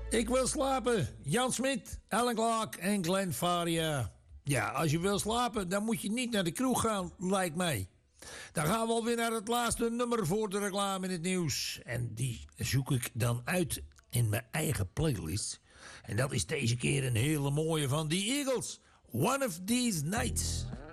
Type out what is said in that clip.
Ik wil slapen. Jan Smit, Alan Clark en Glenn Faria. Ja, als je wil slapen, dan moet je niet naar de kroeg gaan, lijkt mij. Dan gaan we alweer naar het laatste nummer voor de reclame in het nieuws. En die zoek ik dan uit in mijn eigen playlist. En dat is deze keer een hele mooie van The Eagles. One of These Nights.